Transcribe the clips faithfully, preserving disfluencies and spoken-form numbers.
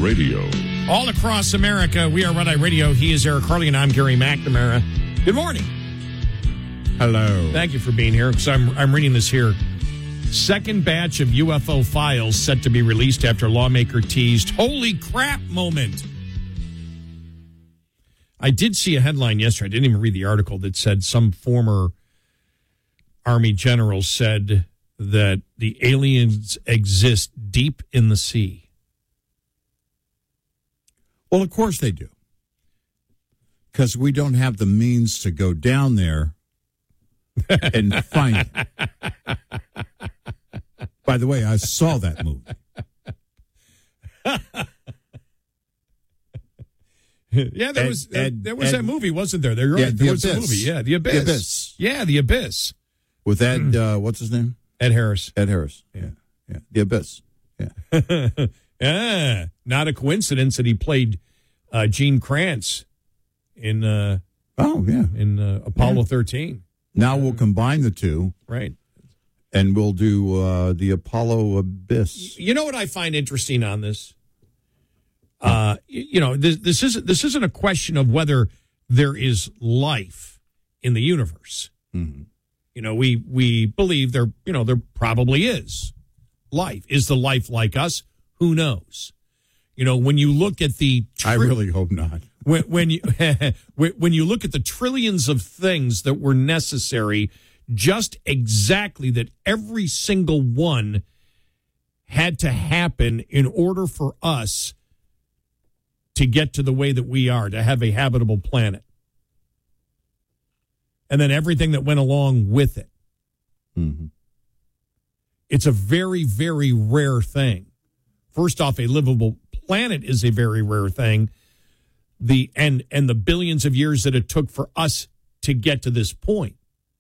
Radio. All across America, we are Red Eye Radio. He is Eric Harley, and I'm Gary McNamara. Good morning. Hello. Thank you for being here, because I'm, I'm reading this here. Second batch of U F O files set to be released after lawmaker teased holy crap moment. I did see a headline yesterday. I didn't even read the article that said some former Army general said that the aliens exist deep in the sea. Well, of course they do. Because we don't have the means to go down there and find it. By the way, I saw that movie. yeah, there Ed, was Ed, there was Ed, that movie, wasn't there? There, yeah, right. there the was Abyss. a movie. Yeah, The Abyss. The Abyss. Yeah, The Abyss. With Ed, uh, what's his name? Ed Harris. Ed Harris. Yeah, yeah. The Abyss. Yeah. yeah, not a coincidence that he played uh, Gene Kranz in uh, oh yeah in uh, Apollo yeah. thirteen. Now we'll combine the two, right? And we'll do uh, the Apollo Abyss. You know what I find interesting on this? Uh, you know, this, this isn't this isn't a question of whether there is life in the universe. Mm-hmm. You know, we we believe there. You know, there probably is life. Is the life like us? Who knows? You know, when you look at the tri- I really hope not. When, when you when you look at the trillions of things that were necessary, just exactly that every single one had to happen in order for us to get to the way that we are, to have a habitable planet. And then everything that went along with it. Mm-hmm. It's a very, very rare thing. First off, a livable planet is a very rare thing. The and and the billions of years that it took for us to get to this point.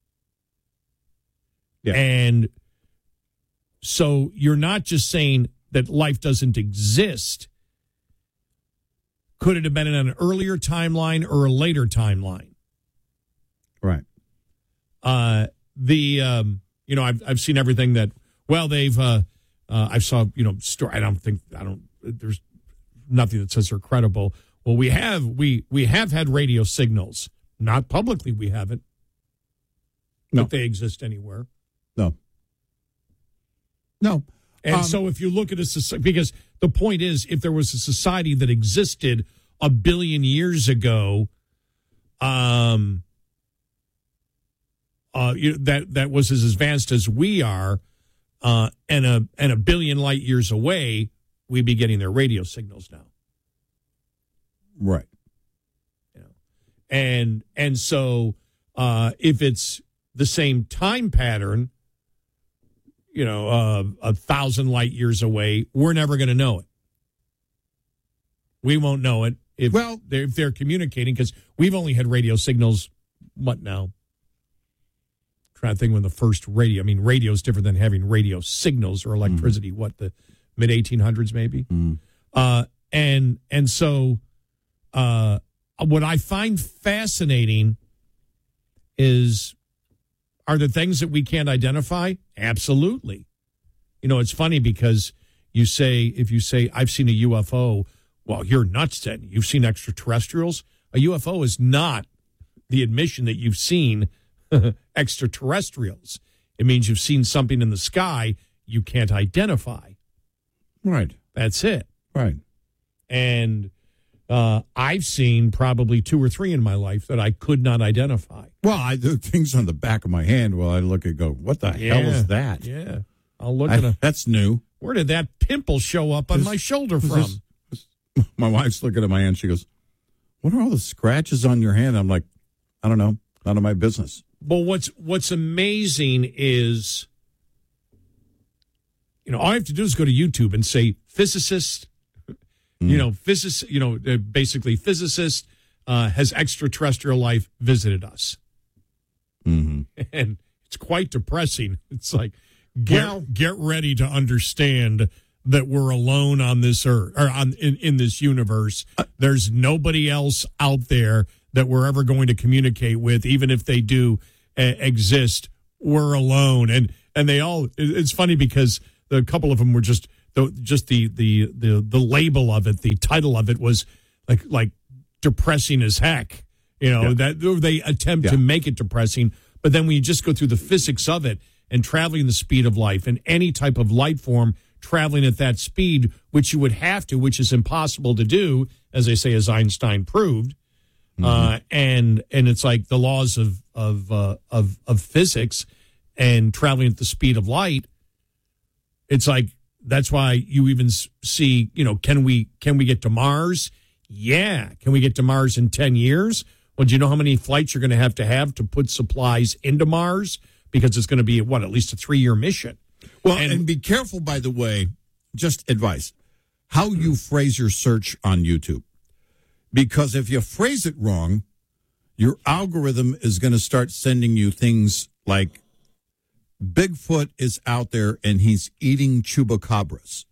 Yeah. And so you're not just saying that life doesn't exist. Could it have been in an earlier timeline or a later timeline? Right. Uh, the um, you know, I've I've seen everything that well they've uh, uh, I saw you know story. I don't think I don't. There's nothing that says they're credible. Well, we have we we have had radio signals, not publicly. We haven't. No, that they exist anywhere. No. No. And um, so, if you look at a society, because the point is, if there was a society that existed a billion years ago, um. Uh, you know, that that was as advanced as we are, uh, and a and a billion light years away, we'd be getting their radio signals now, right? You know, and and so uh, if it's the same time pattern, you know, uh, a thousand light years away, we're never going to know it. We won't know it if well they're, if they're communicating, because we've only had radio signals. What now? Trying to think when the first radio, I mean, radio is different than having radio signals or electricity, mm. what, the mid eighteen hundreds maybe? Mm. Uh, and and so uh, what I find fascinating is, are there things that we can't identify? Absolutely. You know, it's funny because you say, if you say, I've seen a U F O, well, you're nuts then. You've seen extraterrestrials? A U F O is not the admission that you've seen extraterrestrials. It means you've seen something in the sky you can't identify. Right. That's it. Right. And uh, I've seen probably two or three in my life that I could not identify. Well, I do things on the back of my hand while I look and go, what the yeah. hell is that? Yeah. I'll look I, at a, that's new. Where did that pimple show up on this, my shoulder from? This, this, my wife's looking at my hand. She goes, what are all the scratches on your hand? I'm like, I don't know. None of my business. But what's what's amazing is, you know, all I have to do is go to YouTube and say physicist, mm. you know, physicist, you know, basically physicist uh, has extraterrestrial life visited us. Mm-hmm. And it's quite depressing. It's like, get, well, get ready to understand that we're alone on this earth or on in, in this universe. Uh, There's nobody else out there that we're ever going to communicate with, even if they do uh, exist. We're alone, and and they all. It's funny because the couple of them were just the just the the the the label of it, the title of it was like like depressing as heck. You know, yeah. that they attempt yeah. to make it depressing, but then when you just go through the physics of it and traveling the speed of light and any type of light form traveling at that speed, which you would have to, which is impossible to do, as they say, as Einstein proved. Mm-hmm. Uh, and and it's like the laws of of uh, of of physics and traveling at the speed of light. It's like that's why you even see, you know, can we can we get to Mars? Yeah, can we get to Mars in ten years? Well, do you know how many flights you're going to have to have to put supplies into Mars? Because it's going to be what, at least a three year mission. Well, and, and be careful, by the way. Just advice: how you phrase your search on YouTube. Because if you phrase it wrong, your algorithm is going to start sending you things like Bigfoot is out there and he's eating chupacabras.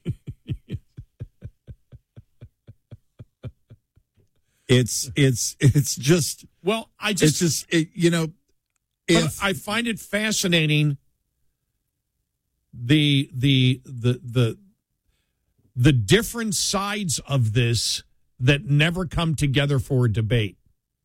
it's it's it's just well, I just it's just it, you know. If I find it fascinating the the the the the different sides of this that never come together for a debate.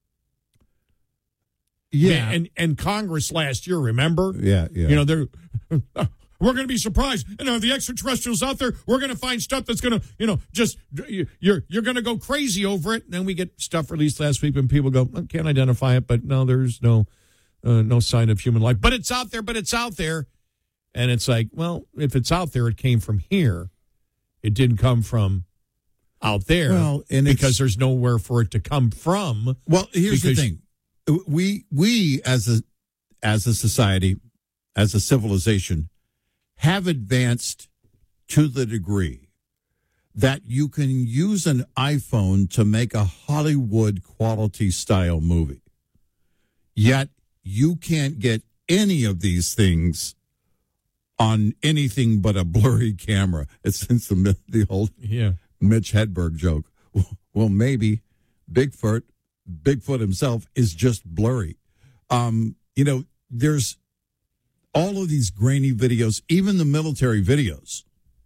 Yeah. And and Congress last year, remember? Yeah, yeah. You know, they're uh, we're going to be surprised. And are the extraterrestrials out there? We're going to find stuff that's going to, you know, just you're you're going to go crazy over it. And then we get stuff released last week and people go, I can't identify it, but no, there's no uh, no sign of human life. But it's out there, but it's out there. And it's like, well, if it's out there, it came from here. It didn't come from out there, well, and because there's nowhere for it to come from. Well, here's the thing: we we as a as a society, as a civilization, have advanced to the degree that you can use an iPhone to make a Hollywood quality style movie. Yet you can't get any of these things on anything but a blurry camera. It's since the the old yeah. Mitch Hedberg joke. Well, maybe Bigfoot, Bigfoot himself is just blurry. Um, you know, there's all of these grainy videos, even the military videos.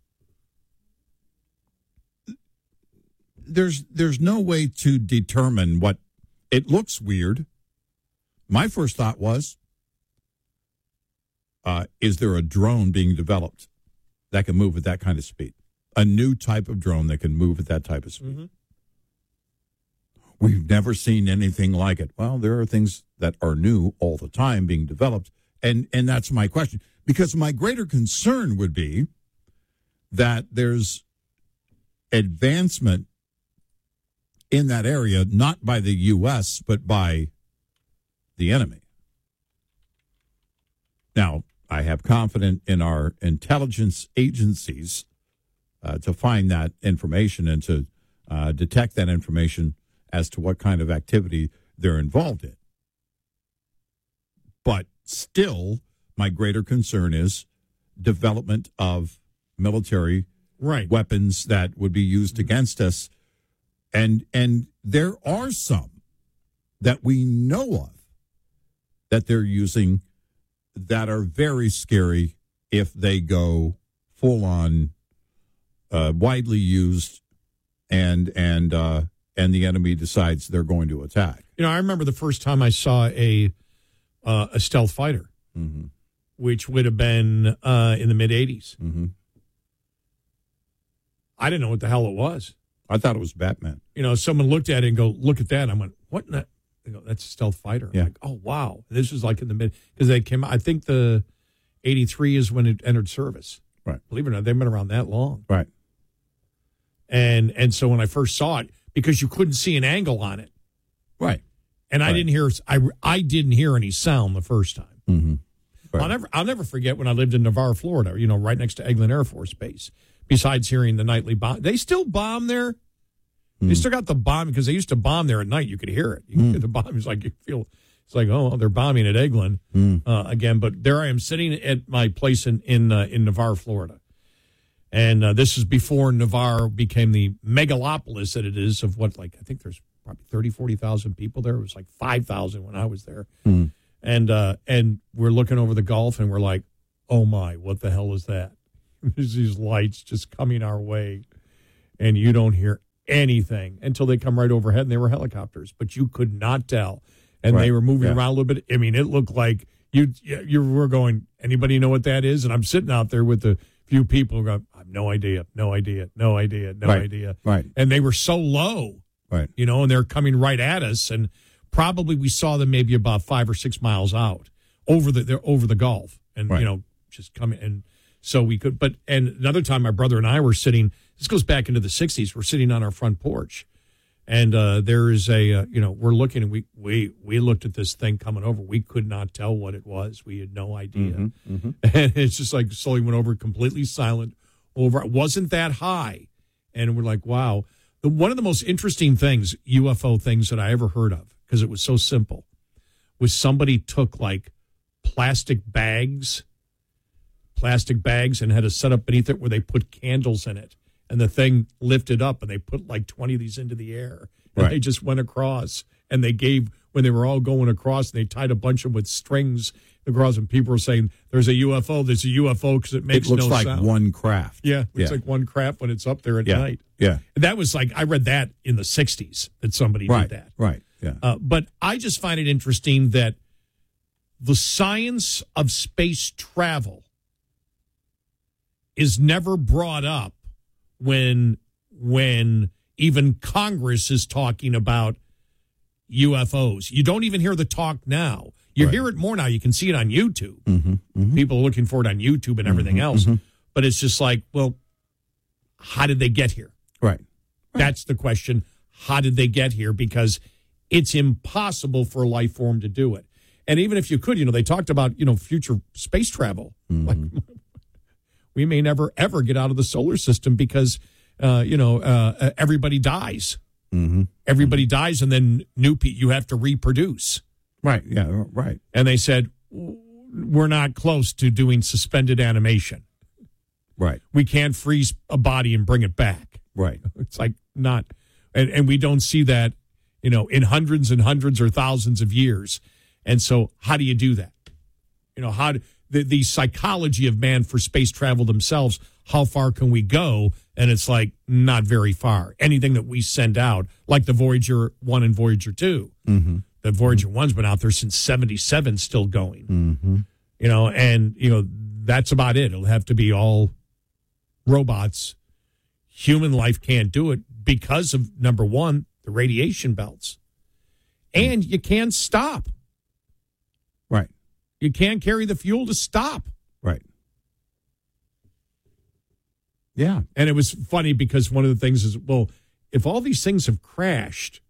There's there's no way to determine what it looks weird. My first thought was, uh, is there a drone being developed that can move at that kind of speed? A new type of drone that can move at that type of speed. Mm-hmm. We've never seen anything like it. Well, there are things that are new all the time being developed, and, and that's my question. Because my greater concern would be that there's advancement in that area, not by the U S, but by the enemy. Now, I have confidence in our intelligence agencies Uh, to find that information and to uh, detect that information as to what kind of activity they're involved in. But still, my greater concern is development of military right. weapons that would be used mm-hmm. against us. And, and there are some that we know of that they're using that are very scary if they go full on. Uh, widely used, and and uh, and the enemy decides they're going to attack. You know, I remember the first time I saw a uh, a stealth fighter, mm-hmm. which would have been uh, in the mid eighties. Mm-hmm. I didn't know what the hell it was. I thought it was Batman. You know, someone looked at it and go, "Look at that!" I went, "What?" In that? They go, "That's a stealth fighter." Yeah. I'm like, oh wow! This was like in the mid because they came. I think the eighty-three is when it entered service. Right. Believe it or not, they've been around that long. Right. And and so when I first saw it, because you couldn't see an angle on it, right? And I right. didn't hear I, I didn't hear any sound the first time. Mm-hmm. Right. I'll never I'll never forget when I lived in Navarre, Florida. You know, right next to Eglin Air Force Base. Besides hearing the nightly bomb, they still bomb there. Mm. They still got the bomb because they used to bomb there at night. You could hear it. You could mm. hear the bomb. It's like you feel. It's like oh, they're bombing at Eglin mm. uh, again. But there I am sitting at my place in in uh, in Navarre, Florida. And uh, this is before Navarre became the megalopolis that it is of what, like, I think there's probably thirty, forty thousand people there. It was like five thousand when I was there. Mm. And uh, and we're looking over the Gulf and we're like, oh, my, what the hell is that? there's these lights just coming our way, and you don't hear anything until they come right overhead, and they were helicopters, but you could not tell. And Right. they were moving Yeah. around a little bit. I mean, it looked like you you were going, anybody know what that is? And I'm sitting out there with a few people who go, I have no idea, no idea, no idea, no Right. idea. Right. And they were so low, Right. you know, and they're coming right at us. And probably we saw them maybe about five or six miles out over the they're over the Gulf, and Right. you know, just coming. And so we could. But and another time, my brother and I were sitting. This goes back into the sixties. We're sitting on our front porch, and uh, there is a uh, you know we're looking, and we we we looked at this thing coming over. We could not tell what it was. We had no idea, Mm-hmm, mm-hmm. and it's just like slowly went over, completely silent. Over, it wasn't that high, and we're like, wow. The, one of the most interesting things, U F O things that I ever heard of, because it was so simple, was somebody took like plastic bags, plastic bags, and had a setup beneath it where they put candles in it, and the thing lifted up, and they put like twenty of these into the air, and Right. they just went across, and they gave, when they were all going across, and they tied a bunch of them with strings across, and people were saying, there's a U F O, there's a U F O, because it makes It looks no like sound. one craft. Yeah, it's Yeah. like one crap when it's up there at Yeah. night. Yeah. That was like, I read that in the sixties that somebody Right. did that. Right. Yeah. Uh, but I just find it interesting that the science of space travel is never brought up when when even Congress is talking about U F Os. You don't even hear the talk now. You Right. hear it more now. You can see it on YouTube. Mm-hmm, mm-hmm. People are looking for it on YouTube and everything Mhm, else. mhm. But it's just like, well, how did they get here? Right. That's the question. How did they get here? Because it's impossible for a life form to do it. And even if you could, you know, they talked about, you know, future space travel. Mm-hmm. Like, we may never, ever get out of the solar system because, uh, you know, uh, everybody dies. Mm-hmm. Everybody dies, and then new pe- you have to reproduce. Right. Yeah. Right. And they said, we're not close to doing suspended animation. Right. We can't freeze a body and bring it back. Right. It's like not, and, and we don't see that, you know, in hundreds and hundreds or thousands of years. And so how do you do that? You know, how do, the, the psychology of man for space travel themselves, how far can we go? And it's like not very far. Anything that we send out, like the Voyager one and Voyager two, Mm-hmm. the Voyager one's been out there since seventy-seven, still going. Mm-hmm. You know, and, you know, that's about it. It'll have to be all robots. Human life can't do it because of, number one, the radiation belts. And you can't stop. Right. You can't carry the fuel to stop. Right. Yeah. And it was funny because one of the things is, well, if all these things have crashed,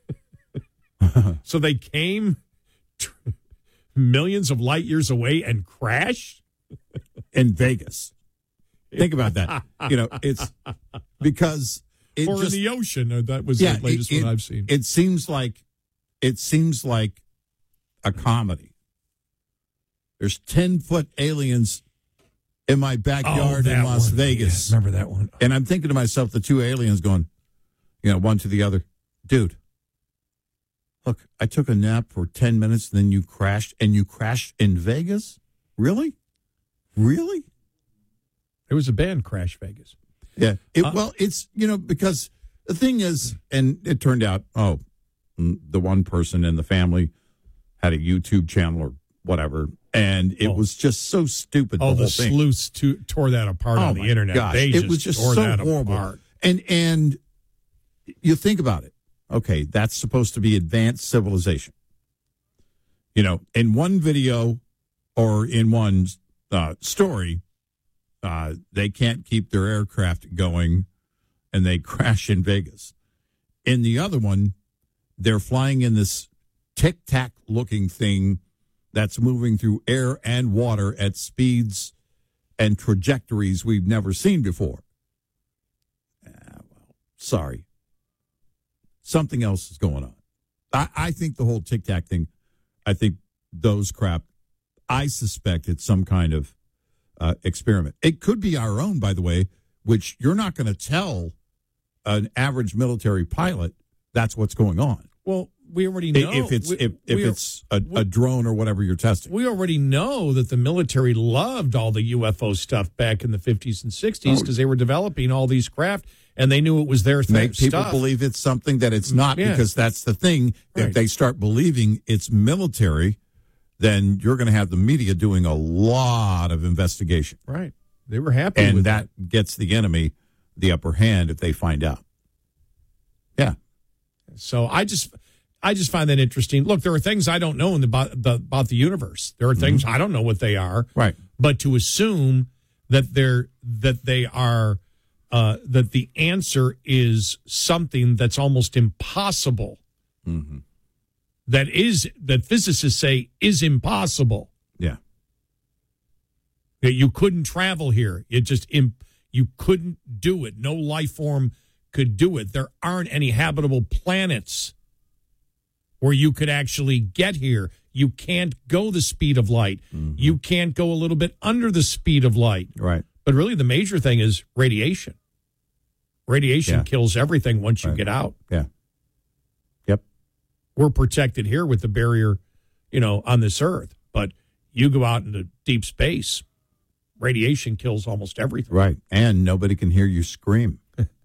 so they came t- millions of light years away and crashed? In Vegas. Think about that. You know, it's because it or just, in the ocean. Uh, That was yeah, the latest it, one it- I've seen. It seems like it seems like a comedy. There's ten foot aliens in my backyard Oh, in that Las one. Vegas. Yeah, remember that one? And I'm thinking to myself, the two aliens going, you know, one to the other, dude, look, I took a nap for ten minutes and then you crashed, and you crashed in Vegas? Really? Really? There was a band, Crash Vegas. Yeah. It, Uh, well, it's, you know, because the thing is, and it turned out, oh, mm, the one person in the family had a YouTube channel or whatever, and it Oh. was just so stupid. Oh, the the, whole thing. sleuths to, tore that apart Oh, on the my internet. gosh. They it just was just tore so that horrible. apart. And and you think about it. Okay, that's supposed to be advanced civilization. You know, in one video or in one uh, story, uh, they can't keep their aircraft going, and they crash in Vegas. In the other one, they're flying in this tic-tac looking thing that's moving through air and water at speeds and trajectories we've never seen before. Ah, well, sorry. Something else is going on. I, I think the whole tic-tac thing, I think those crap, I suspect it's some kind of uh, experiment. It could be our own, by the way, which you're not going to tell an average military pilot that's what's going on. Well, we already know. If it's we, if, if we, it's a, a drone or whatever you're testing. We already know that the military loved all the U F O stuff back in the fifties and sixties because oh. they were developing all these craft and they knew it was their th- Make people stuff. believe it's something that it's not yeah. because that's the thing. Right. If they start believing it's military, then you're going to have the media doing a lot of investigation. Right. They were happy and with that. And that gets the enemy the upper hand if they find out. Yeah. So I just I just find that interesting. Look, there are things I don't know in the, about, the, about the universe. There are things mm-hmm. I don't know what they are. Right. But to assume that they're that they are uh, that the answer is something that's almost impossible. Mm-hmm. That is that physicists say is impossible. Yeah. That you couldn't travel here. It just imp- you couldn't do it. No life form could do it. There aren't any habitable planets where you could actually get here. You can't go the speed of light. Mm-hmm. You can't go a little bit under the speed of light. Right. But really the major thing is radiation. Radiation yeah. kills everything once you right. get out. Yeah. Yep. We're protected here with the barrier, you know, on this earth. But you go out into deep space, radiation kills almost everything. Right. And nobody can hear you scream.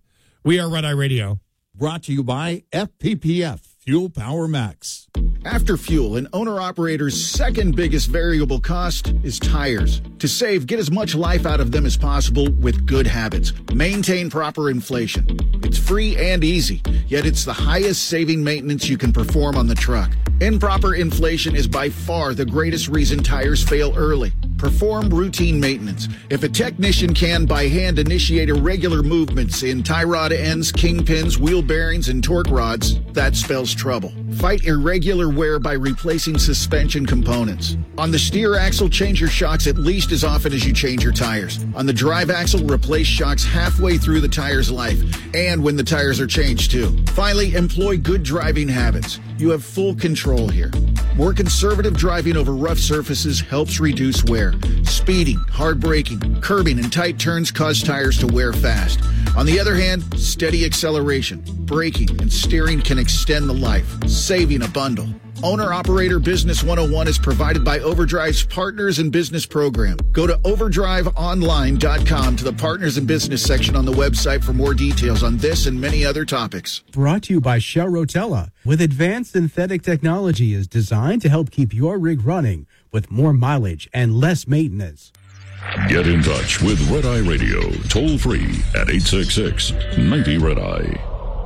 We are Red Eye Radio. Brought to you by F P P F, Fuel Power Max. After fuel, an owner-operator's second biggest variable cost is tires. To save, get as much life out of them as possible with good habits. Maintain proper inflation. It's free and easy, yet it's the highest saving maintenance you can perform on the truck. Improper inflation is by far the greatest reason tires fail early. Perform routine maintenance. If a technician can, by hand, initiate irregular movements in tie rod ends, kingpins, wheel bearings, and torque rods, that spells trouble. Fight irregular wear by replacing suspension components. On the steer axle, change your shocks at least as often as you change your tires. On the drive axle, replace shocks halfway through the tire's life, and when the tires are changed, too. Finally, employ good driving habits. You have full control here. More conservative driving over rough surfaces helps reduce wear. Speeding, hard braking, curbing, and tight turns cause tires to wear fast. On the other hand, steady acceleration, braking, and steering can extend the life, saving a bundle. Owner-Operator Business one oh one is provided by Overdrive's Partners in Business program. Go to overdrive online dot com to the Partners in Business section on the website for more details on this and many other topics. Brought to you by Shell Rotella. With advanced synthetic technology is designed to help keep your rig running with more mileage and less maintenance. Get in touch with Red Eye Radio, toll free at eight six six, ninety, Red Eye.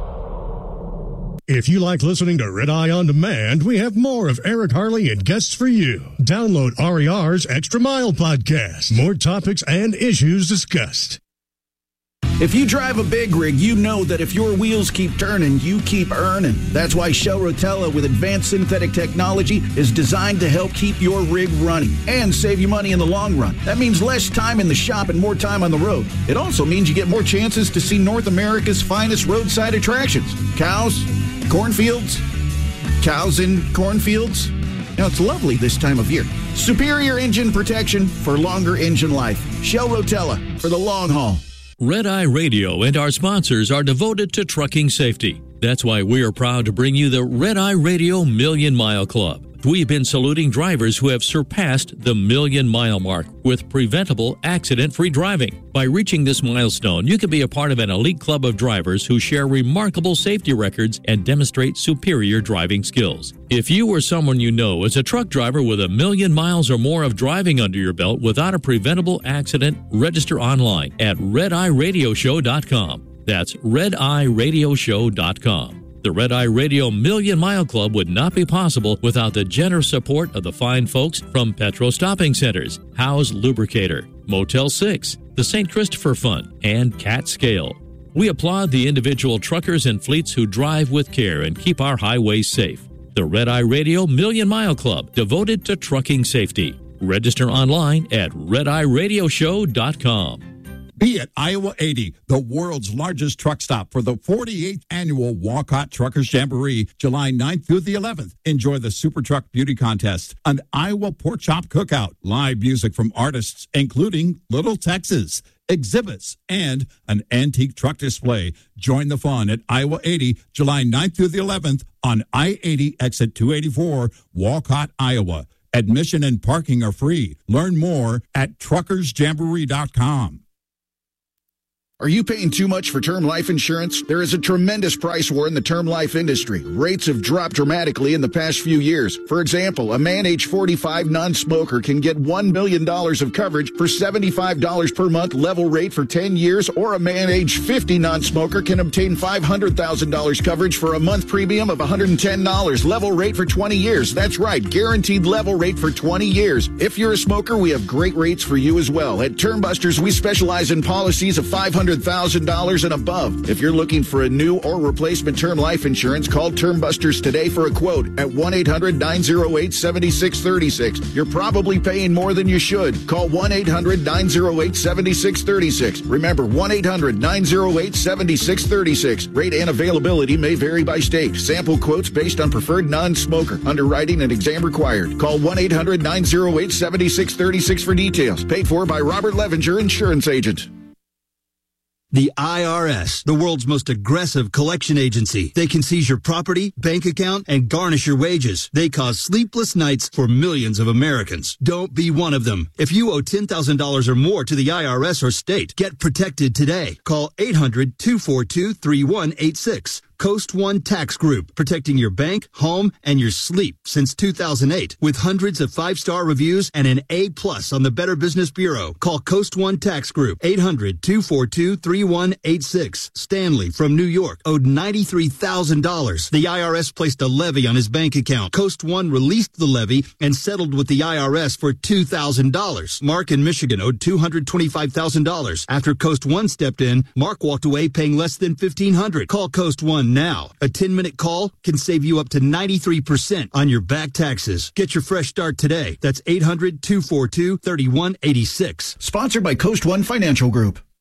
If you like listening to Red Eye On Demand, we have more of Eric Harley and guests for you. Download R E R's Extra Mile podcast. More topics and issues discussed. If you drive a big rig, you know that if your wheels keep turning, you keep earning. That's why Shell Rotella with advanced synthetic technology is designed to help keep your rig running and save you money in the long run. That means less time in the shop and more time on the road. It also means you get more chances to see North America's finest roadside attractions. Cows, cornfields, cows in cornfields. Now, it's lovely this time of year. Superior engine protection for longer engine life. Shell Rotella for the long haul. Red Eye Radio and our sponsors are devoted to trucking safety. That's why we are proud to bring you the Red Eye Radio Million Mile Club. We've been saluting drivers who have surpassed the million mile mark with preventable, accident-free driving. By reaching this milestone, you can be a part of an elite club of drivers who share remarkable safety records and demonstrate superior driving skills. If you or someone you know is a truck driver with a million miles or more of driving under your belt without a preventable accident, register online at red eye radio show dot com. That's red eye radio show dot com. The Red Eye Radio Million Mile Club would not be possible without the generous support of the fine folks from Petro Stopping Centers, Howe's Lubricator, Motel six, the Saint Christopher Fund, and Cat Scale. We applaud the individual truckers and fleets who drive with care and keep our highways safe. The Red Eye Radio Million Mile Club, devoted to trucking safety. Register online at red eye radio show dot com. Be at Iowa eighty, the world's largest truck stop for the forty-eighth annual Walcott Truckers Jamboree, July ninth through the eleventh. Enjoy the Super Truck Beauty Contest, an Iowa Pork Chop Cookout, live music from artists including Little Texas, exhibits, and an antique truck display. Join the fun at Iowa eighty, July ninth through the eleventh on I eighty exit two eighty-four, Walcott, Iowa. Admission and parking are free. Learn more at truckers jamboree dot com. Are you paying too much for term life insurance? There is a tremendous price war in the term life industry. Rates have dropped dramatically in the past few years. For example, a man age forty-five non-smoker can get one million dollars of coverage for seventy-five dollars per month level rate for ten years, or a man age fifty non-smoker can obtain five hundred thousand dollars coverage for a month premium of one hundred ten dollars level rate for twenty years. That's right, guaranteed level rate for twenty years. If you're a smoker, we have great rates for you as well. At Term Busters, we specialize in policies of five hundred thousand dollars and above. If you're looking for a new or replacement term life insurance, call Term Busters today for a quote at one eight hundred nine oh eight seven six three six. You're probably paying more than you should. Call one eight hundred nine oh eight seven six three six. Remember, one eight hundred nine oh eight seven six three six. Rate and availability may vary by state. Sample quotes based on preferred non-smoker. Underwriting and exam required. Call one eight hundred nine oh eight seven six three six for details. Paid for by Robert Levenger, Insurance Agent. The I R S, the world's most aggressive collection agency. They can seize your property, bank account, and garnish your wages. They cause sleepless nights for millions of Americans. Don't be one of them. If you owe ten thousand dollars or more to the I R S or state, get protected today. Call eight hundred two four two three one eight six. Coast One Tax Group, protecting your bank, home, and your sleep since two thousand eight. With hundreds of five-star reviews and an A plus on the Better Business Bureau. Call Coast One Tax Group, eight hundred two four two three one eight six. Stanley from New York owed ninety-three thousand dollars. The I R S placed a levy on his bank account. Coast One released the levy and settled with the I R S for two thousand dollars. Mark in Michigan owed two hundred twenty-five thousand dollars. After Coast One stepped in, Mark walked away paying less than fifteen hundred dollars. Call Coast One now. A ten-minute call can save you up to ninety-three percent on your back taxes. Get your fresh start today. That's eight hundred two four two three one eight six. Sponsored by Coast One Financial Group.